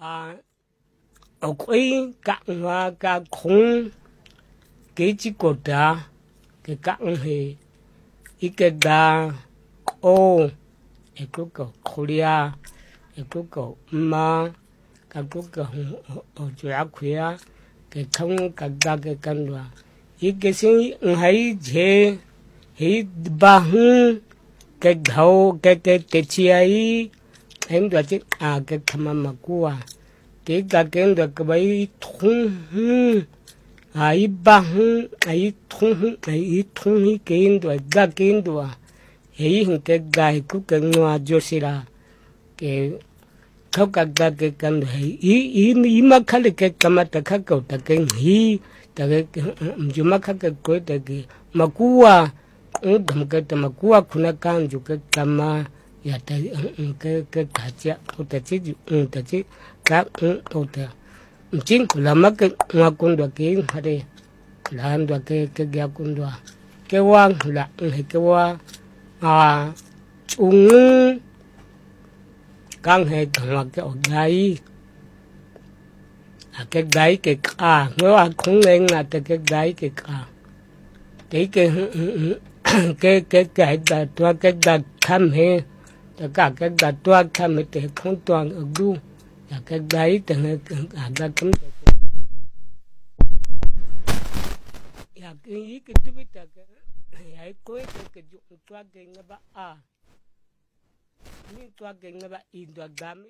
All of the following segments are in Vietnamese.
Οκ, κάκμα, κακούν, και έτσι κοντά, και κάκουν, ή και δά, ο, εκούκο, χωριά, εκούκο, μα, κακούκο, ο τζουάκουια, και κάμουν καγά και κάντουα. Ή και σύνει, χαί τζέ, hí ba hú cái hậu cái chia ấy em đoạt chứ cái thầm mà cua cái cái đoạt cái bấy thùng hú ấy ba hú ấy thùng hí cái đoạt cái đoạt ấy cái gai cũng cái ngoa cho xí ra cái khâu cái căn ấy ý mà khai cái cam ta khai cầu ta cái hí ta cái dù mà khai cái coi ta cái mà cua gam cái ta mà cua kuna can ju cái cama ya ta cái chia ta chỉ ta chỉ các ta chính là mà cái ngoa con đoạt cái hay là đoạt cái gia con đoạt cái hoa là cái hoa chung càng hay càng cái gai cái gai cái nó không nên là cái gai cái cái đặt tham hệ tất cả cái đặt toa tham hệ thì không toàn ở du cái gai thì cái cấm cái tu biết cái coi cái dụng toa cái nó ba ni toa cái nó ba in toa gam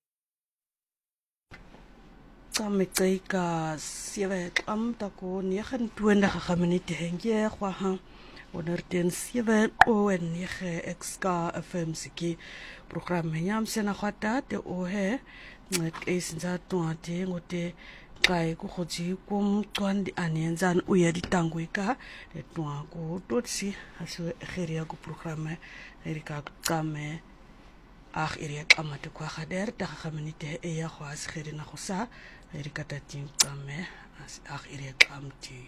Kami kai ka siya ta ko niya kan tuwan na kakamani tehengye kwa ha onarten siya o en niya exka FM siki program yam sena khata te o he is za to ate ngote kai ko khoji kum twan di anen zan uya di tangui ka te to ko totsi aso kheria ko program erika kame iriya amate kwa khader ta khamani te e ya khwas khirina khosa erika ta tin kame iriya amti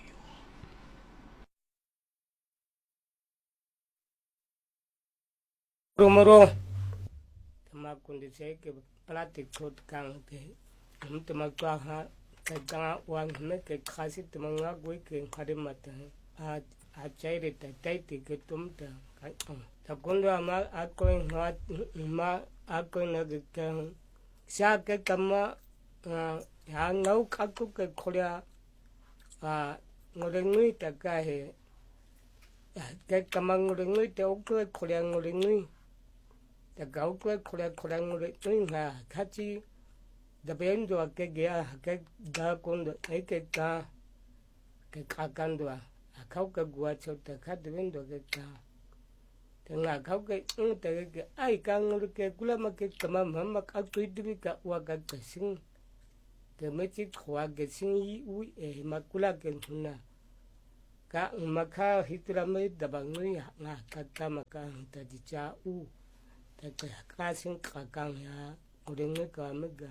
Rumoro tama kundi se ke plastic thot kang ke tama kwa ha ke kang wang me ke khasi tama nga goi ke khade mata a chaire ta tai ti ke tum ta ta kundo ama a koi ma a koi na ke sa ke kama ya ngau ka ku ke khoria ngore ngui ta ka he ke kama ngore ngui te o ku khoria ngore ngui ta gau ku khoria ngore ngui ha khachi da ben do ke gya ke da kundo ai ke ka kando a khau ke gua chau ta kha de ben do ke ka nga khau ke ta ke ai ka ngore ke kula ma ke kama ma ka tu di ka wa ka sing ke me chi khwa ke sing yi u e ma kula ke thuna ka ma kha hitra me da bang ni nga ka ma ka ta ji cha u ta ka sing ka ka ya ore nge ka me ga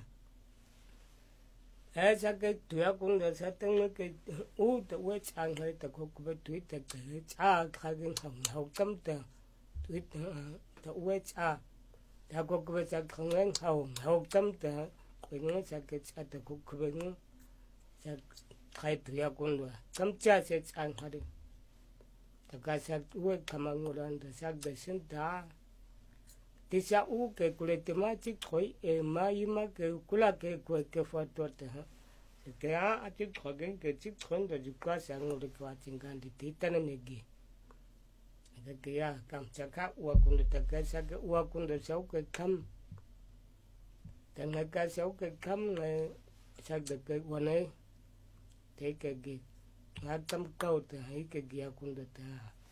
sa ke tu ya kung da sa teng ke u ta we chang hai ta ko ku tu ta ke cha kha gen kham hau kam ta tu ta we cha ta ko ku cha khang ngang hau kam ta ko nge sa ke cha ta ku ku nge sa khai tu ya kung da kam cha se chang ha de ta ka sa we kamang ran da sa da sin da ti sa u ke ku le te ma chi khoi e ma yi ma ke kula ke ko ke fa to ta ke a ti khogen ke chi khon da ju ka sa ngo de kwa chin kan ti ta ne ge ke ya kam cha ka wa kun da ka sa ke wa kun da sa ke kam ta nga ka sa ke kam ne sa de ke wa ne te ke ge nga tam ka ta hai ke ge kun da ta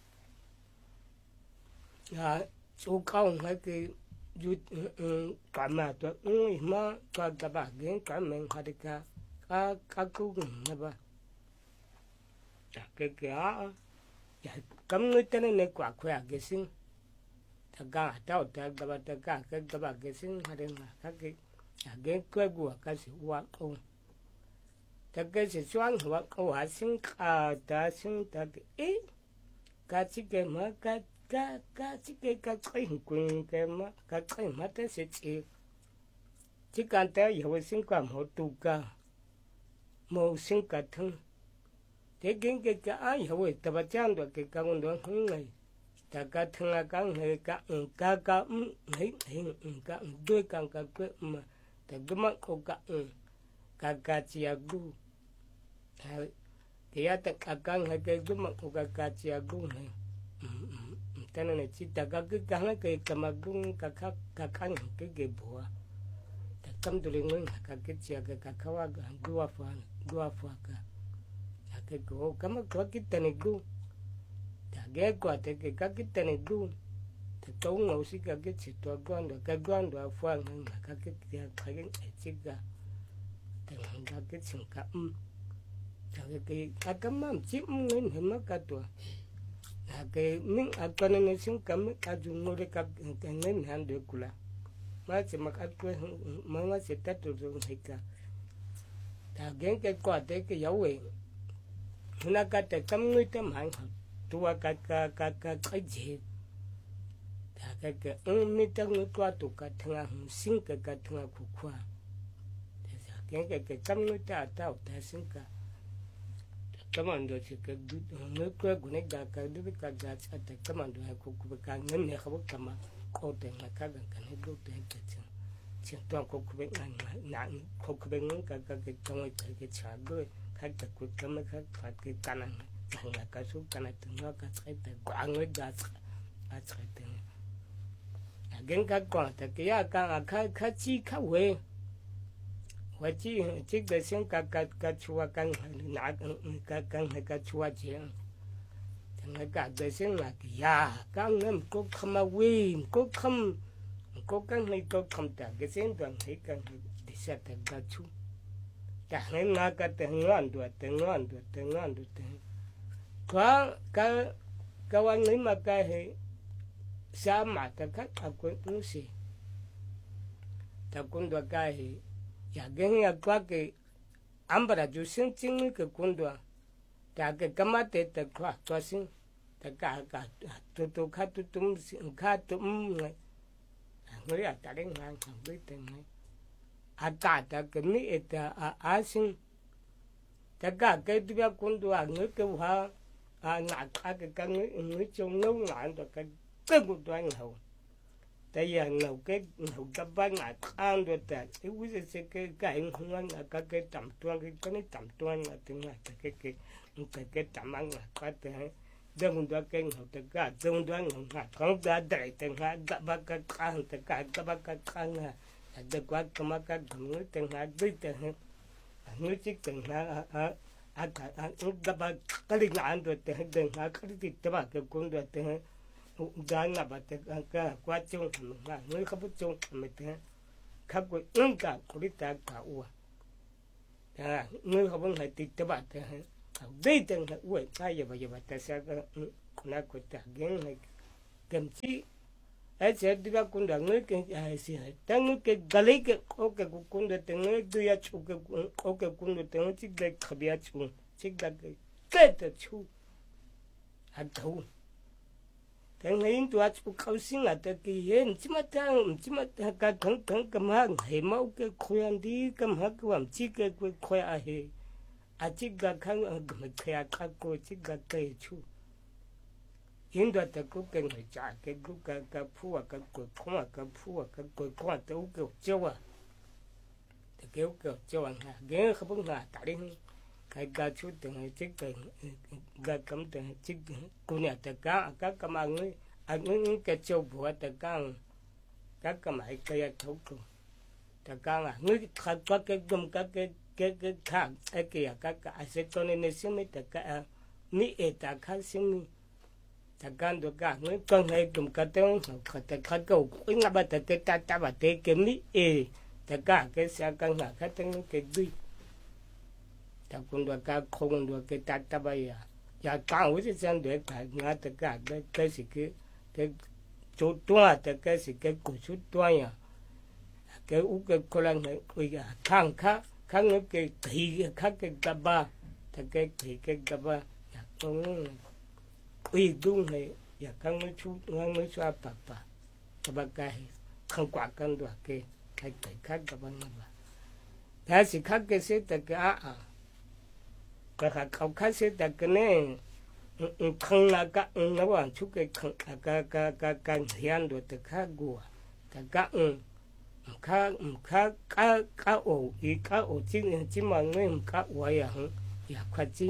ya chu ka nga ke ju ka ma to ma ka da ba ge ka men ha de ka ku na ba ke a ya kam người ta ne kwa kwa ke sing ta ga ta ga ba ta ga ke ga ba ke sing ha de na ka ke ge kwa gu ka si wa ko ta ke si chuan wa ko wa sing ka ta sing ta ke ka chi ke ma ka chi ke ka chai ku ke ma ka chai ma ta se chi chỉ cần tới giờ sinh qua một tu ca một sinh cả thân thế kiến cái ai giờ tập trang được cái công đó hướng này ta cả thân là cả người cả thấy cả đôi cả quê mà ta cứ mặc cô cả chiagu thì ta cả người cái cứ mặc cô cả chiagu này ta này chỉ ta cái là cái kamagung cả cái bùa ta cầm đồ lên người cái chia cái kawa dua pha cái cô kama có cái tên gu ta ghé qua cái tên gu ta tao ngầu xí cái chỉ tua quan đó pha cái chỉ cả cái chuyện cả cái mắm chip nên hình mất cả tua cái mình akan nên sinh kami aju ngồi cái nên hàng được kula mà chỉ mặc áo mà chỉ tết rồi hay cả ta gen cái quả đấy cái dấu ấy nó cái tâm người tâm hàng tua cái gì ta cái mình tăng người qua tụ cái thằng sinh cái thằng khu khoa gen cái tâm người ta sinh cả Kamando chike nukwe gunega kadubi kagats at kamando kukubekan ne khabo kama kote ngakaga kanego teketse chintwa kokube na kokube ngaka kagetsongwe kagetsagwe kagta kukama kagfake kana ngaka su kana tunga katsete kwangwe gatsa atsete agen kakwata kya ka chi kawe Wachi cik dah siang kakak cua kan nak kakak cua je, jangan kakak siang lagi ya, kan nem kau kamawin, kau kan ni kau kam tak, kesian tuan ni kan desa kakak cu, dah ni nak tengan dua, kawan ni makai sama kakak aku nusi, takun dua kai. Ya gen ya kwa ke ambara ju sin chin ke kundwa ta ke kamate ta kwa to sin ta ka to kha tu tum kha tum ngoi ya ta den ngang khang bi ten ngai aka ta ke mi eta a sin ta ka ke tu ya kundwa ngoi ke wa na ka ke ka ngoi chung nâu ngan to ka ku to ngau tại vì ngầu cái tập ban ngài ăn được tại cái quý sĩ cái không ăn cái tầm tuan cái tầm tuan là tiếng này cái tầm ăn là cái thế dân đó cái ngầu tất cả dân đó ngầu ngài không đã đẩy tiếng hai gặp ba cái ăn tất cả gặp ba cái ăn là được quá cái mà cái người tiếng hai biết tiếng người chỉ tiếng hai gặp ba cái gì ăn được tiếng hai cái gì tập cái cũng được tiếng Jangan nak baca angka kuacung kami, ni kapu cung kami teh, kapu engkau kurita kau, ya ni kapu hati tebat teh, dei teng uai saya baca saya nak kuta geng kemci, saya tidak kunda ni ke saya, teng ke gali ke oke kunda teng tu ya cu ke oke kunda teng cik dah khabia cu, cik dah ke cu, aduh. Cái này tôi không xin là cái hiện chỉ mà cái cầm hàng hệ máu cái khoan đi cầm hàng cái làm chỉ cái khoan hệ chỉ cái khang cầm cái cô chỉ cái chú hiện tại tôi cũng cái người trả cái phù cái phù cái khoan tôi cái châu thì cái châu anh cái không là tại đây cái chú từng chiếc cái cắm từng chiếc cô nhà tất cả các cầm anh cái châu bùa tất cả các cầm cái thấu cùng tất cả người khác có cái gồm các cái khác cái các sẽ cho nên nó xem tất cả mỹ tất cả xem tất cả tất cả người con hay gồm các tên tất cả cầu cái ngã bát tất cả ta bát cái mỹ tất cả cái sẽ căn là các tên cái gì ta cũng được cái không được cái tát bây giờ càng với cái được cái ngã tất cả cái gì cái chỗ tua tất cái gì cái cổ chỗ tua ya cái u cái con này bây giờ khang cái cái gaba cái gaba uy đúng này ya khang nó chú papa cái cái không quả căn được cái hay khác các bạn mà ta chỉ khác cái sẽ ta cái cái khâu khác sẽ ta cái này thằng là cái nó bảo chú cái cái hiện đồ ta khác gua ta cái cái ổ ý cái ổ chỉ mà người cái vậy ya khoa chi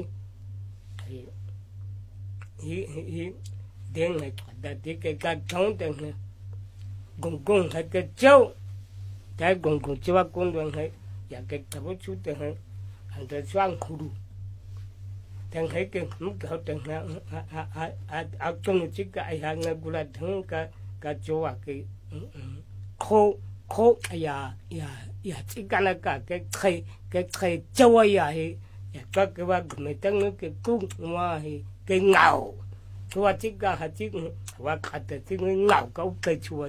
hi đen này đã đi cái trống đen này gồng hay cái châu cái gồng châu con đen hay ya cái tao chú đen hay anh ta xoang khuru đen hay cái cái đen hay trong chỉ cái hàng này gula thằng cái châu cái khô ya chỉ cái là cái châu ya các cái bác người ta nói cái cung mà cái ngầu chua chỉ cả hạt chỉ và cả cái ngầu câu cái chua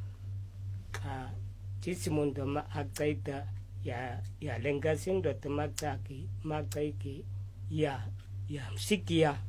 chỉ muốn đó mà cái đó ya lên cái sinh đó mà cái ya xích kia